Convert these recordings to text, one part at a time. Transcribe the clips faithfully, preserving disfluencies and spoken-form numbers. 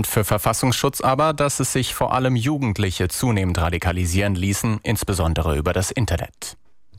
Bundesamt für Verfassungsschutz aber, dass es sich vor allem Jugendliche zunehmend radikalisieren ließen, insbesondere über das Internet.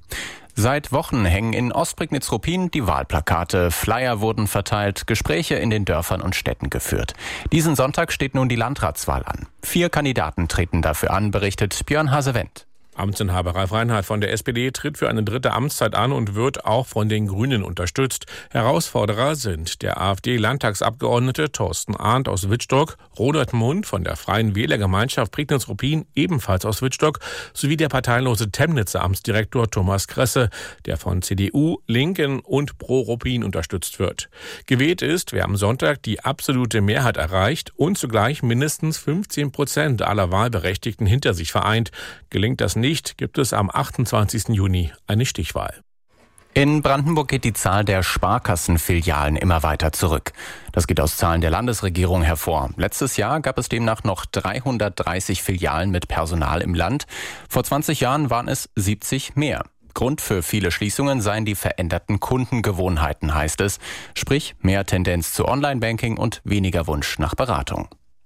Seit Wochen hängen in Ostprignitz-Ruppin die Wahlplakate, Flyer wurden verteilt, Gespräche in den Dörfern und Städten geführt. Diesen Sonntag steht nun die Landratswahl an. Vier Kandidaten treten dafür an, berichtet Björn Hase-Wendt. Amtsinhaber Ralf Reinhardt von der S P D tritt für eine dritte Amtszeit an und wird auch von den Grünen unterstützt. Herausforderer sind der AfD-Landtagsabgeordnete Thorsten Arndt aus Wittstock, Robert Mund von der Freien Wählergemeinschaft Prignitz-Ruppin, ebenfalls aus Wittstock, sowie der parteilose Temnitzer Amtsdirektor Thomas Kresse, der von C D U, Linken und Pro-Ruppin unterstützt wird. Gewählt ist, wer am Sonntag die absolute Mehrheit erreicht und zugleich mindestens fünfzehn Prozent aller Wahlberechtigten hinter sich vereint. Gelingt das nicht, gibt es am achtundzwanzigsten Juni eine Stichwahl. In Brandenburg geht die Zahl der Sparkassenfilialen immer weiter zurück. Das geht aus Zahlen der Landesregierung hervor. Letztes Jahr gab es demnach noch dreihundertdreißig Filialen mit Personal im Land. Vor zwanzig Jahren waren es siebzig mehr. Grund für viele Schließungen seien die veränderten Kundengewohnheiten, heißt es. Sprich, mehr Tendenz zu Online-Banking und weniger Wunsch nach Beratung.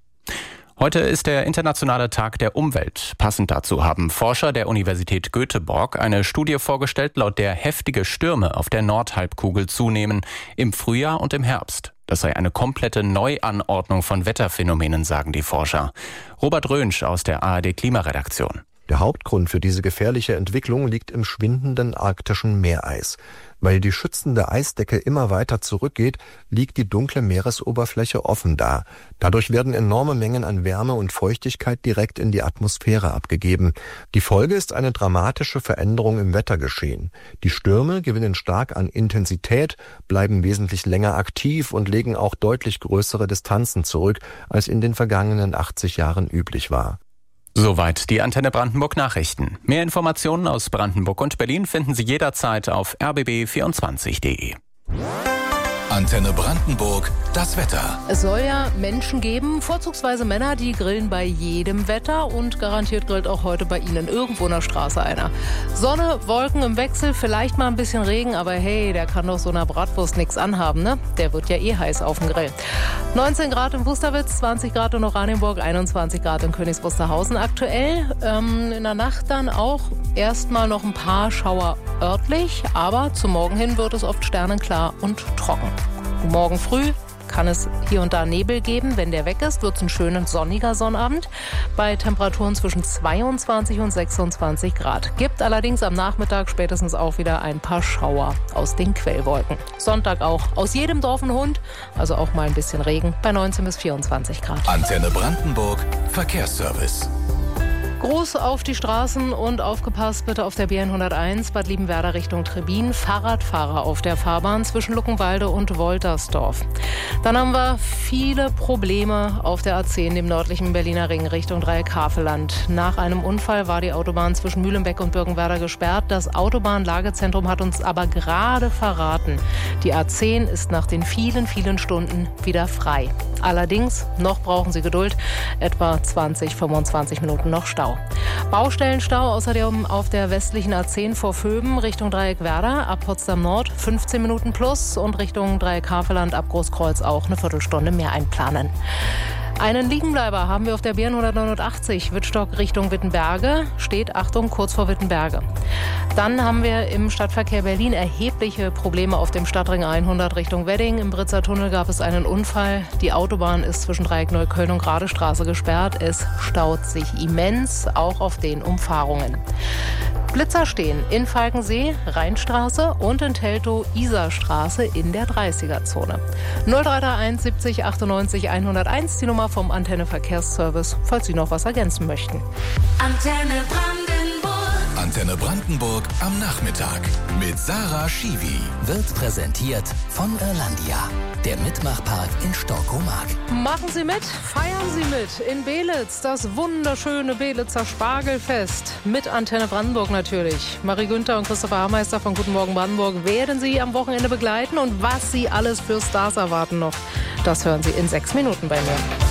Heute ist der Internationale Tag der Umwelt. Passend dazu haben Forscher der Universität Göteborg eine Studie vorgestellt, laut der heftige Stürme auf der Nordhalbkugel zunehmen, im Frühjahr und im Herbst. Das sei eine komplette Neuanordnung von Wetterphänomenen, sagen die Forscher. Robert Rönsch aus der A R D-Klimaredaktion. Der Hauptgrund für diese gefährliche Entwicklung liegt im schwindenden arktischen Meereis. Weil die schützende Eisdecke immer weiter zurückgeht, liegt die dunkle Meeresoberfläche offen da. Dadurch werden enorme Mengen an Wärme und Feuchtigkeit direkt in die Atmosphäre abgegeben. Die Folge ist eine dramatische Veränderung im Wettergeschehen. Die Stürme gewinnen stark an Intensität, bleiben wesentlich länger aktiv und legen auch deutlich größere Distanzen zurück, als in den vergangenen achtzig Jahren üblich war. Soweit die Antenne Brandenburg Nachrichten. Mehr Informationen aus Brandenburg und Berlin finden Sie jederzeit auf r b b vierundzwanzig punkt d e. Antenne Brandenburg, das Wetter. Es soll ja Menschen geben, vorzugsweise Männer, die grillen bei jedem Wetter und garantiert grillt auch heute bei Ihnen irgendwo in der Straße einer. Sonne, Wolken im Wechsel, vielleicht mal ein bisschen Regen, aber hey, der kann doch so einer Bratwurst nichts anhaben, ne? Der wird ja eh heiß auf dem Grill. neunzehn Grad in Wusterwitz, zwanzig Grad in Oranienburg, einundzwanzig Grad in Königs Wusterhausen aktuell. Ähm, in der Nacht dann auch erstmal noch ein paar Schauer örtlich, aber zum Morgen hin wird es oft sternenklar und trocken. Morgen früh kann es hier und da Nebel geben. Wenn der weg ist, wird es ein schöner sonniger Sonnabend bei Temperaturen zwischen zweiundzwanzig und sechsundzwanzig Grad. Gibt allerdings am Nachmittag spätestens auch wieder ein paar Schauer aus den Quellwolken. Sonntag auch aus jedem Dorf ein Hund, also auch mal ein bisschen Regen bei neunzehn bis vierundzwanzig Grad. Antenne Brandenburg, Verkehrsservice. Gruß auf die Straßen und aufgepasst bitte auf der B hunderteins Bad Liebenwerda Richtung Trebin. Fahrradfahrer auf der Fahrbahn zwischen Luckenwalde und Woltersdorf. Dann haben wir viele Probleme auf der A zehn, dem nördlichen Berliner Ring Richtung Dreieck-Havelland. Nach einem Unfall war die Autobahn zwischen Mühlenbeck und Birkenwerder gesperrt. Das Autobahnlagezentrum hat uns aber gerade verraten. Die A zehn ist nach den vielen, vielen Stunden wieder frei. Allerdings, noch brauchen Sie Geduld, etwa zwanzig, fünfundzwanzig Minuten noch Stau. Baustellenstau außerdem auf der westlichen A zehn vor Vöben Richtung Dreieck-Werder ab Potsdam Nord fünfzehn Minuten plus und Richtung Dreieck-Havelland ab Großkreuz auch eine Viertelstunde mehr einplanen. Einen Liegenbleiber haben wir auf der B hundertneunundachtzig Wittstock Richtung Wittenberge. Steht, Achtung, kurz vor Wittenberge. Dann haben wir im Stadtverkehr Berlin erhebliche Probleme auf dem Stadtring hundert Richtung Wedding. Im Britzer Tunnel gab es einen Unfall. Die Autobahn ist zwischen Dreieck Neukölln und Gradestraße gesperrt. Es staut sich immens, auch auf den Umfahrungen. Blitzer stehen in Falkensee, Rheinstraße und in Teltow, Isarstraße in der dreißiger-Zone. null drei drei eins siebzig achtundneunzig hunderteins, die Nummer vom Antenne Verkehrsservice, falls Sie noch was ergänzen möchten. Antenne Brandenburg. Antenne Brandenburg am Nachmittag mit Sarah Schiwi. Wird präsentiert von Irlandia, der Mitmachpark in Storkomark. Machen Sie mit, feiern Sie mit in Belitz, das wunderschöne Belitzer Spargelfest. Mit Antenne Brandenburg natürlich. Marie Günther und Christopher Hameister von Guten Morgen Brandenburg werden Sie am Wochenende begleiten. Und was Sie alles für Stars erwarten noch, das hören Sie in sechs Minuten bei mir.